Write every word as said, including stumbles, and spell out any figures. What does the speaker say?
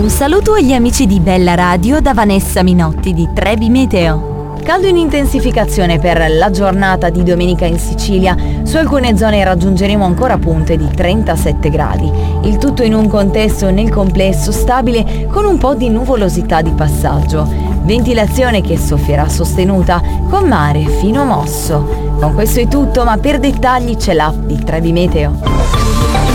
Un saluto agli amici di Bella Radio da Vanessa Minotti di Trebi Meteo. Caldo in intensificazione per la giornata di domenica in Sicilia. Su alcune zone raggiungeremo ancora punte di trentasette gradi. Il tutto in un contesto nel complesso stabile con un po' di nuvolosità di passaggio. Ventilazione che soffierà sostenuta con mare fino a mosso. Con questo è tutto, ma per dettagli c'è l'app di Trebi Meteo.